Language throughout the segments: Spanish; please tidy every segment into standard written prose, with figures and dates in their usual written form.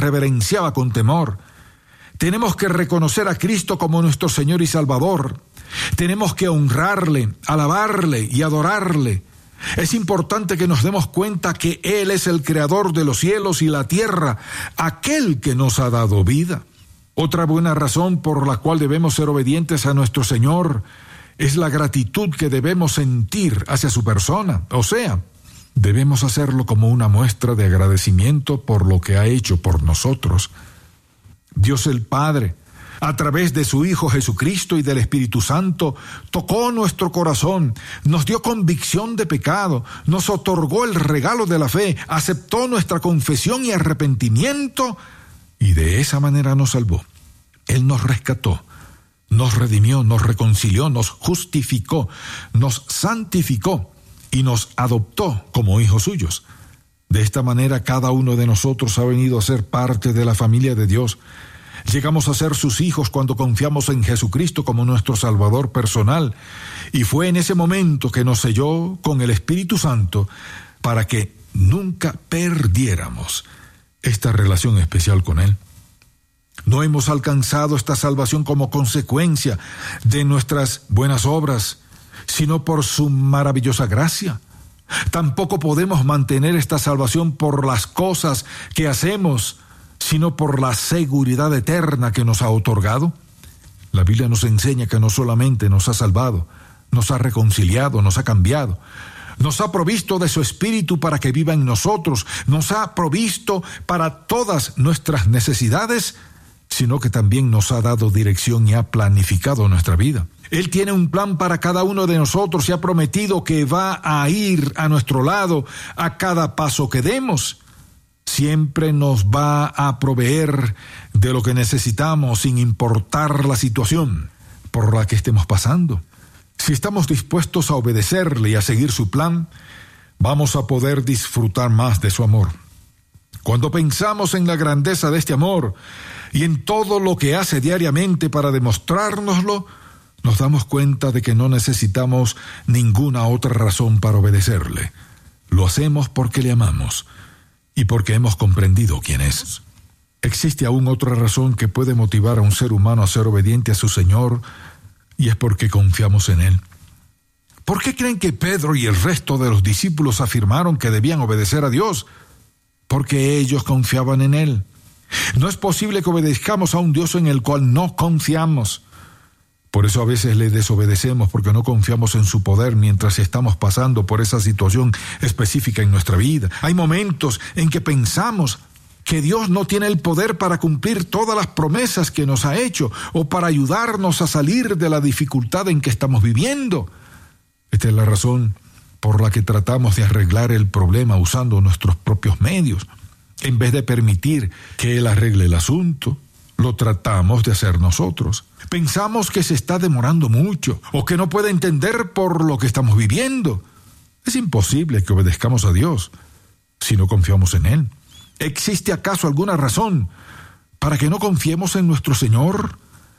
reverenciaba con temor. Tenemos que reconocer a Cristo como nuestro Señor y Salvador. Tenemos que honrarle, alabarle y adorarle. Es importante que nos demos cuenta que Él es el creador de los cielos y la tierra, aquel que nos ha dado vida. Otra buena razón por la cual debemos ser obedientes a nuestro Señor es la gratitud que debemos sentir hacia su persona. O sea, debemos hacerlo como una muestra de agradecimiento por lo que ha hecho por nosotros. Dios el Padre, a través de su Hijo Jesucristo y del Espíritu Santo, tocó nuestro corazón, nos dio convicción de pecado, nos otorgó el regalo de la fe, aceptó nuestra confesión y arrepentimiento, y de esa manera nos salvó. Él nos rescató, nos redimió, nos reconcilió, nos justificó, nos santificó y nos adoptó como hijos suyos. De esta manera cada uno de nosotros ha venido a ser parte de la familia de Dios. Llegamos a ser sus hijos cuando confiamos en Jesucristo como nuestro Salvador personal, y fue en ese momento que nos selló con el Espíritu Santo para que nunca perdiéramos esta relación especial con Él. No hemos alcanzado esta salvación como consecuencia de nuestras buenas obras, sino por su maravillosa gracia. Tampoco podemos mantener esta salvación por las cosas que hacemos, sino por la seguridad eterna que nos ha otorgado. La Biblia nos enseña que no solamente nos ha salvado, nos ha reconciliado, nos ha cambiado, nos ha provisto de su Espíritu para que viva en nosotros, nos ha provisto para todas nuestras necesidades, sino que también nos ha dado dirección y ha planificado nuestra vida. Él tiene un plan para cada uno de nosotros y ha prometido que va a ir a nuestro lado a cada paso que demos. Siempre nos va a proveer de lo que necesitamos sin importar la situación por la que estemos pasando. Si estamos dispuestos a obedecerle y a seguir su plan, vamos a poder disfrutar más de su amor. Cuando pensamos en la grandeza de este amor y en todo lo que hace diariamente para demostrárnoslo, nos damos cuenta de que no necesitamos ninguna otra razón para obedecerle. Lo hacemos porque le amamos y porque hemos comprendido quién es. Existe aún otra razón que puede motivar a un ser humano a ser obediente a su Señor, y es porque confiamos en Él. ¿Por qué creen que Pedro y el resto de los discípulos afirmaron que debían obedecer a Dios? Porque ellos confiaban en Él. No es posible que obedezcamos a un Dios en el cual no confiamos. Por eso a veces le desobedecemos porque no confiamos en su poder mientras estamos pasando por esa situación específica en nuestra vida. Hay momentos en que pensamos que Dios no tiene el poder para cumplir todas las promesas que nos ha hecho o para ayudarnos a salir de la dificultad en que estamos viviendo. Esta es la razón por la que tratamos de arreglar el problema usando nuestros propios medios. En vez de permitir que Él arregle el asunto, lo tratamos de hacer nosotros. Pensamos que se está demorando mucho o que no puede entender por lo que estamos viviendo. Es imposible que obedezcamos a Dios si no confiamos en Él. ¿Existe acaso alguna razón para que no confiemos en nuestro Señor?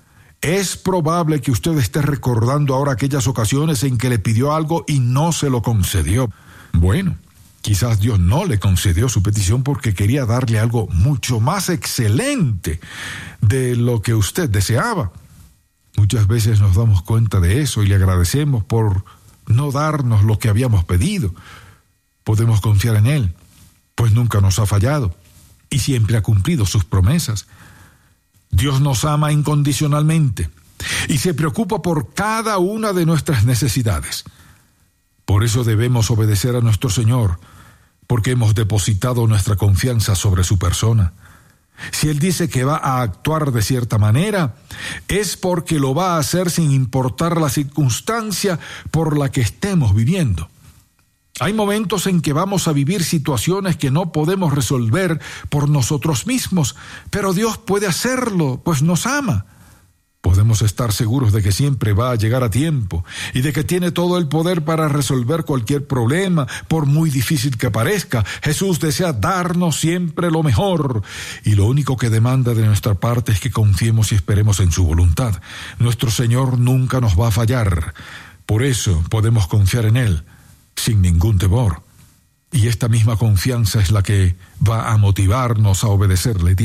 Es probable que usted esté recordando ahora aquellas ocasiones en que le pidió algo y no se lo concedió. Bueno, quizás Dios no le concedió su petición porque quería darle algo mucho más excelente de lo que usted deseaba. Muchas veces nos damos cuenta de eso y le agradecemos por no darnos lo que habíamos pedido. Podemos confiar en Él, pues nunca nos ha fallado y siempre ha cumplido sus promesas. Dios nos ama incondicionalmente y se preocupa por cada una de nuestras necesidades. Por eso debemos obedecer a nuestro Señor, porque hemos depositado nuestra confianza sobre su persona. Si Él dice que va a actuar de cierta manera, es porque lo va a hacer sin importar la circunstancia por la que estemos viviendo. Hay momentos en que vamos a vivir situaciones que no podemos resolver por nosotros mismos, pero Dios puede hacerlo, pues nos ama. Podemos estar seguros de que siempre va a llegar a tiempo y de que tiene todo el poder para resolver cualquier problema, por muy difícil que parezca. Jesús desea darnos siempre lo mejor y lo único que demanda de nuestra parte es que confiemos y esperemos en su voluntad. Nuestro Señor nunca nos va a fallar, por eso podemos confiar en Él sin ningún temor. Y esta misma confianza es la que va a motivarnos a obedecerle